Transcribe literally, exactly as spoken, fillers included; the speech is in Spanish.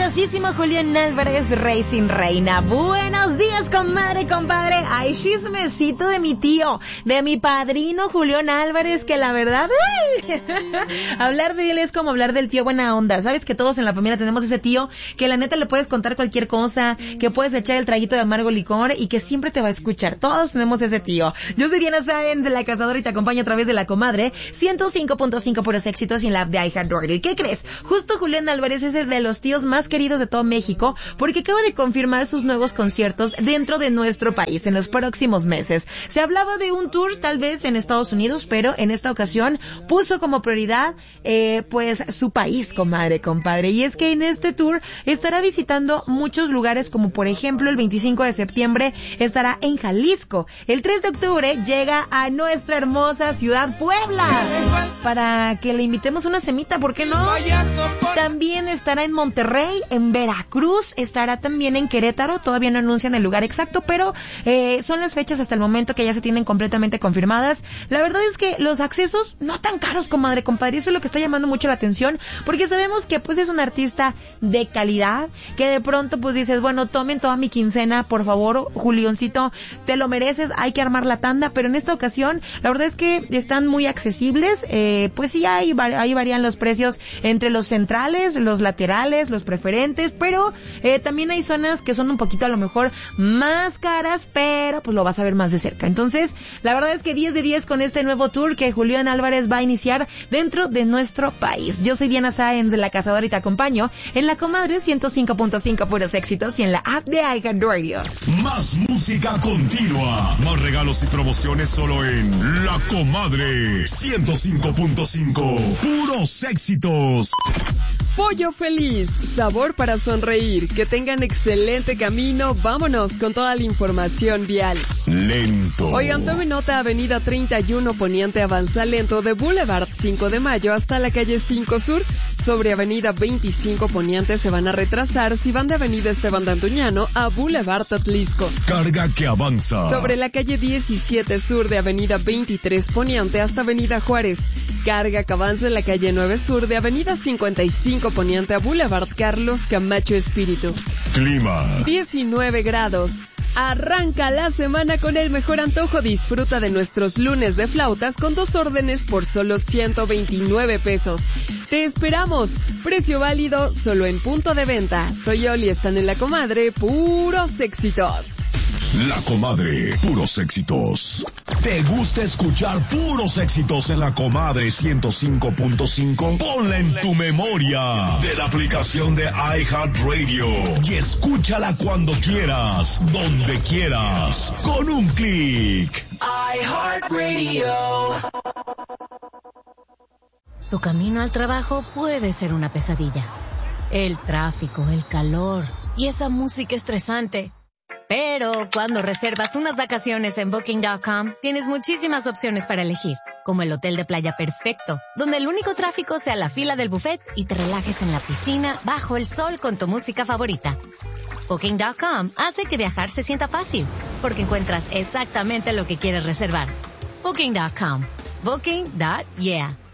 poderosísimo Julián Álvarez, Racing Reina. Buenos días, comadre, compadre. Ay, chismecito de mi tío, de mi padrino Julián Álvarez, que la verdad, ¡ay! Hablar de él es como hablar del tío buena onda. Sabes que todos en la familia tenemos ese tío que la neta le puedes contar cualquier cosa, que puedes echar el traguito de amargo licor y que siempre te va a escuchar. Todos tenemos ese tío. Yo soy Diana Sáenz de La Cazadora y te acompaño a través de La Comadre, ciento cinco punto cinco puros éxitos en la app de iHeartRadio. ¿Y qué crees? Justo Julián Álvarez es el de los tíos más queridos de todo México porque acaba de confirmar sus nuevos conciertos dentro de nuestro país en los próximos meses. Se hablaba de un tour tal vez en Estados Unidos, pero en esta ocasión puso como prioridad eh, pues su país, comadre, compadre. Y es que en este tour estará visitando muchos lugares, como por ejemplo el veinticinco de septiembre estará en Jalisco. El tres de octubre llega a nuestra hermosa ciudad Puebla para que le invitemos una semita, ¿por qué no? También estará en Monterrey, en Veracruz, estará también en Querétaro, todavía no anuncian el lugar exacto, pero eh, son las fechas hasta el momento que ya se tienen completamente confirmadas. La verdad es que los accesos no tan caros, comadre, compadre, eso es lo que está llamando mucho la atención, porque sabemos que pues es un artista de calidad, que de pronto pues dices, bueno, tomen toda mi quincena, por favor, Julioncito, te lo mereces, hay que armar la tanda, pero en esta ocasión, la verdad es que están muy accesibles, eh, pues sí, ahí, ahí varían los precios entre los centrales, los laterales, los preferentes, pero eh, también hay zonas que son un poquito a lo mejor más caras, pero pues lo vas a ver más de cerca. Entonces, la verdad es que diez de diez con este nuevo tour que Julián Álvarez va a iniciar dentro de nuestro país. Yo soy Diana Sáenz de La Cazadora y te acompaño en La Comadre ciento cinco punto cinco puros éxitos y en la app de iHeartRadio. Más música continua, más regalos y promociones solo en La Comadre ciento cinco punto cinco puros éxitos. Pollo Feliz, sabor para sonreír. Que tengan excelente camino. Vámonos con toda la información vial. Lento. Oigan, tome nota, avenida treinta y uno Poniente avanza lento de Boulevard cinco de Mayo hasta la calle cinco Sur. Sobre avenida veinticinco Poniente se van a retrasar si van de avenida Esteban de Antuñano a Boulevard Atlisco. Carga que avanza. Sobre la calle diecisiete Sur de avenida veintitrés Poniente hasta avenida Juárez. Carga que avanza en la calle nueve Sur de avenida cincuenta y cinco Poniente a Boulevard Carlos Camacho Espíritu. Clima. diecinueve grados. Arranca la semana con el mejor antojo. Disfruta de nuestros lunes de flautas con dos órdenes por solo ciento veintinueve pesos. Te esperamos. Precio válido solo en punto de venta. Soy Oli, están en La Comadre, puros éxitos. La Comadre, puros éxitos. ¿Te gusta escuchar puros éxitos en La Comadre ciento cinco punto cinco? Ponla en tu memoria de la aplicación de iHeartRadio y escúchala cuando quieras, donde quieras, con un clic. iHeartRadio. Tu camino al trabajo puede ser una pesadilla. El tráfico, el calor y esa música estresante. Pero cuando reservas unas vacaciones en Booking punto com, tienes muchísimas opciones para elegir, como el hotel de playa perfecto, donde el único tráfico sea la fila del buffet y te relajes en la piscina bajo el sol con tu música favorita. Booking punto com hace que viajar se sienta fácil, porque encuentras exactamente lo que quieres reservar. Booking punto com. Booking. Yeah.